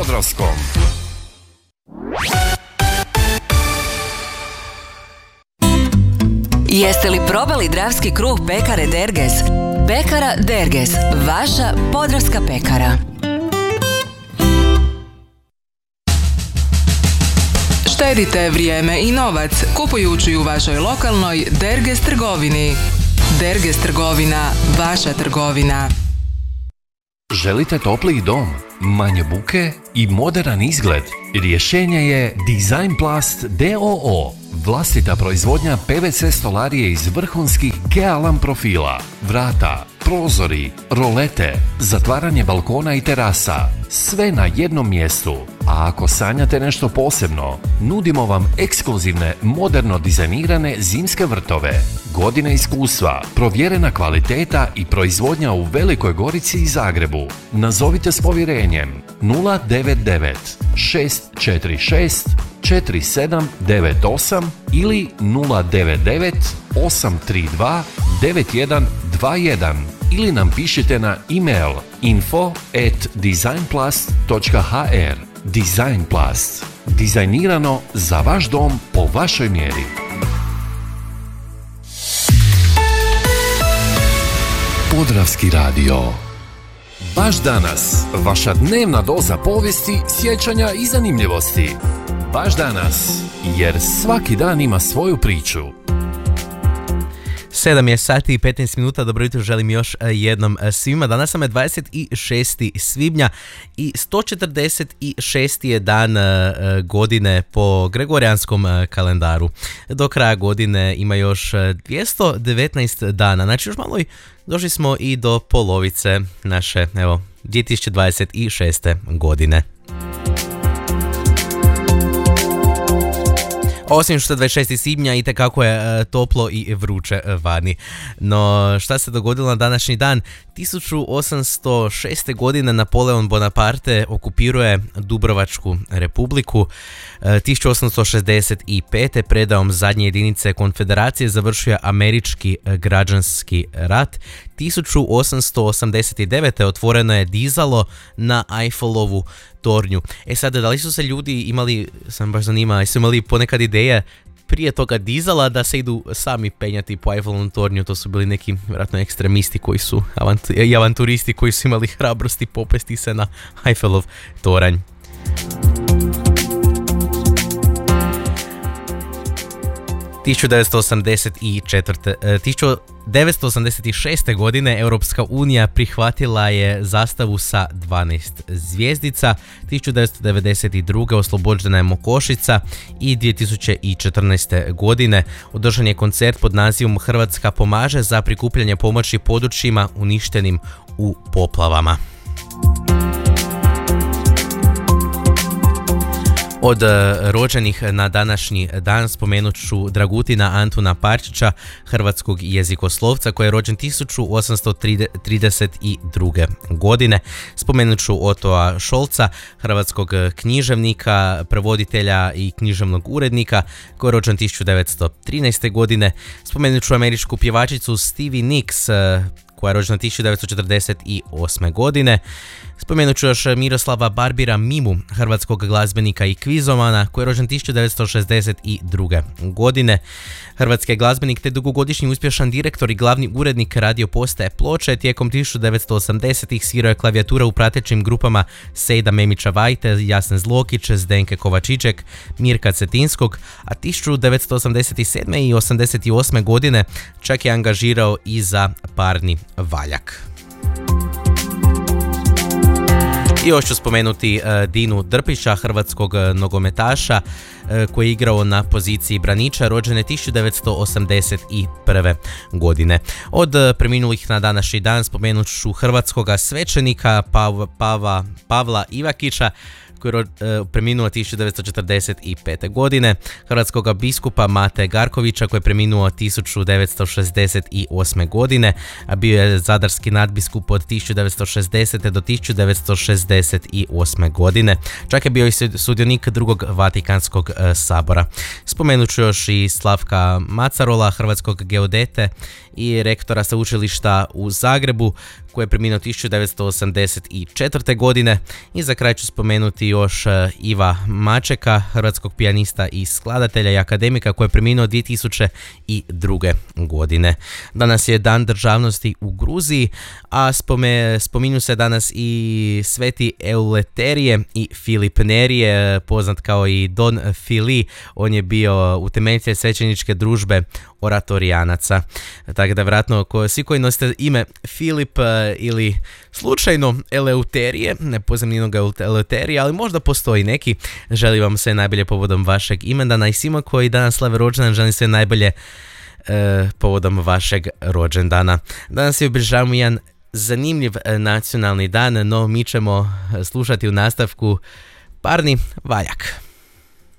Podravskom. Jeste li probali dravski kruh pekare Derges? Pekara Derges, vaša podravska pekara. Štedite vrijeme i novac kupujući u vašoj lokalnoj Derges trgovini. Derges trgovina, vaša trgovina. Želite topliji dom, manje buke i moderan izgled? Rješenje je Designplast d.o.o. Vlastita proizvodnja PVC stolarije iz vrhunskih Gealam profila, vrata, prozori, rolete, zatvaranje balkona i terasa. Sve na jednom mjestu. A ako sanjate nešto posebno, nudimo vam ekskluzivne, moderno dizajnirane zimske vrtove. Godine iskustva, provjerena kvaliteta i proizvodnja u Velikoj Gorici i Zagrebu. Nazovite s povjerenjem 099 646 4798 ili 099 832 9121 ili nam pišite na e-mail info@designplast.hr. Designplast. Dizajnirano za vaš dom po vašoj mjeri. Podravski radio. Baš danas, vaša dnevna doza povijesti, sjećanja i zanimljivosti. Baš danas, jer svaki dan ima svoju priču. 7 je sati i 15 minuta, dobro jutro želim još jednom svima. Danas nam je 26. svibnja i 146. je dan godine po gregorijanskom kalendaru. Do kraja godine ima još 219 dana, znači još malo i došli smo i do polovice naše 2026. godine. Osim što 26. svibnja i tekako je toplo i vruće vani. No šta se dogodilo na današnji dan? 1806. godine Napoleon Bonaparte okupiruje Dubrovačku republiku. 1865. predaom zadnje jedinice konfederacije završio američki građanski rat. 1889. otvoreno je dizalo na Eiffelovu tornju. Sad, da li su se ljudi imali, sam baš zanima, jesu imali ponekad ideje prije toga dizala da se idu sami penjati po Eiffelovom tornju? To su bili neki vjerojatno ekstremisti koji su, i avanturisti koji su imali hrabrosti popesti se na Eiffelov toranj. 1986. godine Europska unija prihvatila je zastavu sa 12 zvjezdica, 1992. oslobođena je Mokošica i 2014. godine održan je koncert pod nazivom Hrvatska pomaže za prikupljanje pomoći područjima uništenim u poplavama. Od rođenih na današnji dan spomenut ću Dragutina Antuna Parčića, hrvatskog jezikoslovca koji je rođen 1832. godine. Spomenut ću Otoa Šolca, hrvatskog književnika, prevoditelja i književnog urednika koji je rođen 1913. godine. Spomenut ću američku pjevačicu Stevie Nicks koja je rođena 1948. godine. Spomenut ću još Miroslava Barbira Mimu, hrvatskog glazbenika i kvizomana, koji je rođen 1962. godine. Hrvatski je glazbenik te dugogodišnji uspješan direktor i glavni urednik radio postaje Ploče. Tijekom 1980-ih svirao je klavijatura u pratećim grupama Sejda Memića Vajte, Jasne Zlokić, Zdenke Kovačiček, Mirka Cetinskog, a 1987. i 88. godine čak je angažirao i za Parni valjak. I još ću spomenuti Dinu Drpića, hrvatskog nogometaša koji je igrao na poziciji braniča, rođene 1981. godine. Od preminulih na današnji dan spomenut ću hrvatskog svećenika Pavla Ivakića, koji je preminuo 1945. godine, hrvatskog biskupa Mate Garkovića koji je preminuo 1968. godine, a bio je zadarski nadbiskup od 1960. do 1968. godine. Čak je bio i sudionik drugog Vatikanskog sabora. Spomenut ću još i Slavka Macarola, hrvatskog geodete i rektora sveučilišta u Zagrebu, koji je preminuo 1984. godine. I za kraj ću spomenuti još Iva Mačeka, hrvatskog pijanista i skladatelja i akademika koji je preminuo 2002. godine. Danas je Dan državnosti u Gruziji, a spominju se danas i Sveti Eleuterije i Filip Nerije, poznat kao i Don Fili. On je bio utemeljitelj svećeničke družbe oratorijanaca. Tako da vjerojatno svi koji nosite ime Filip ili slučajno Eleuterije, ne poznam nijednog Eleuterija, ali možda postoji neki, želim vam sve najbolje povodom vašeg imendana i svima koji danas slave rođendan želim sve najbolje povodom vašeg rođendana. Danas je obilježavamo jedan zanimljiv nacionalni dan, no mi ćemo slušati u nastavku Parni valjak.